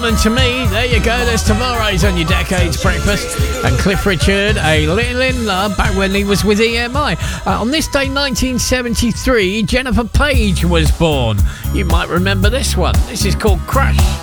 Woman to Me. There you go, there's tomorrow's on your Decades Breakfast. And Cliff Richard, A Little in Love, back when he was with EMI. On this day, 1973, Jennifer Page was born. You might remember this one. This is called Crush.